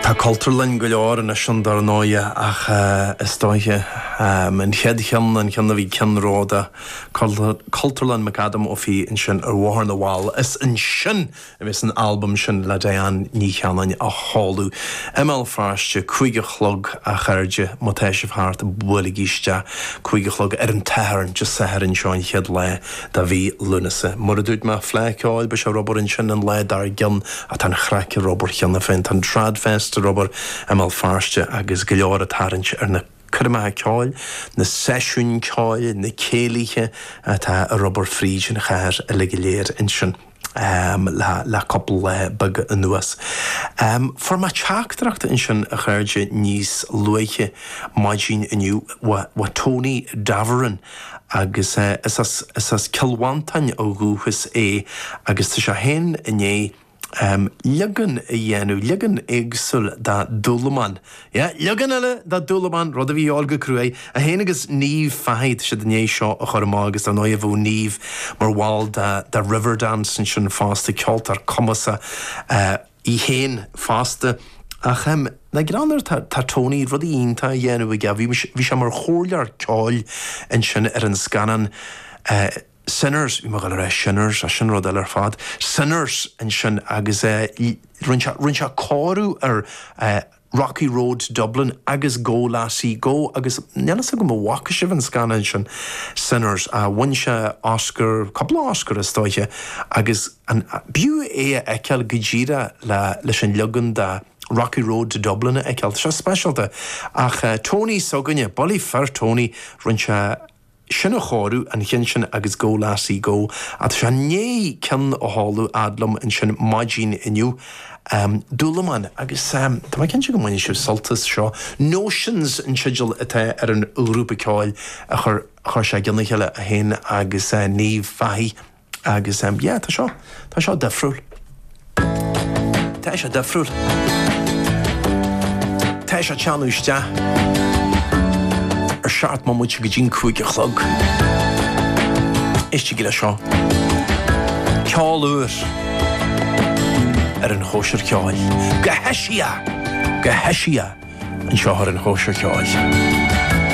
Tá cultúrlainn go leor in sin dar náide ach istáithe an chead chean an cheanna bhí ceanráda cultúrlainn macadam ó bhí in sin ar bhhar na bháil is in sin a bhís an albumm sin le déan ní cheannain a háú. Emil Fráiste chuige chlog a chuirde motéisih háart a bula gíiste chuige chlog ar an teharann just saharann seáin chead le da bhí lunasa. Mar a dúid me fleicáil be se Robert in sin an le dar gin a tan chreice Robert cheanna féin tan trad fest Robert Emil Fráiste agus go leor a tarint ar na Curmaha ceáil, na seisiún ceáil, na céalaithe tá a Robert Fríd in chair a le léir in sin le couple le bag an nuas. For ma teachtarachta in sin a chuirde níos luiche maidín iniu wa Tony Davaran agus is cilhhaintain ó gúchas agus tá se hen iné Ligan a dhéanú, ligan éagsúil da dúlaman. Ligan eile da dúlaman rud a bhí olga crué a héanagus níomh faid se den éis seo a chur agus an nóid bhú níomh mar bháil da Riverdance in sin fásta cealt ar comasa í héin fásta ach na granar tá Tony rud a ionta a dhéanú a bhí se mar chóirlear ceáil in sin ar an scanan Sinners, we mag al sinners, a sin rod ar fad. Sinners in sin agus rinse choru Rocky Road Dublin agus go lasí go agus nelas a go waka sib an scanna sin Sinners a winse Oscar, couple Oscar stoiche agus an biu ekel gejira le sin lugan da Rocky Road to Dublin ekel se specialta ach Tony sogunne bolly fer Tony rinse Sinna chóru an chin sin agus go lasí go a se né cin ó háú adlam in sin maidín iniu dúlaman agus tá mai cin go maine sib soltas seo notions in sigil atá ar an úrúpa ceáil a chur sé ginnaile a hen agus níomh faí agus tá seo defriúil. Tá sé defriúil. Tá sé teanúiste. Ar seart má muid go dín chuige chlog. Iste gile seo. Ceáil uair ar an hóisiir ceáil. Go heisia an seo ar an hóisiir ceáil.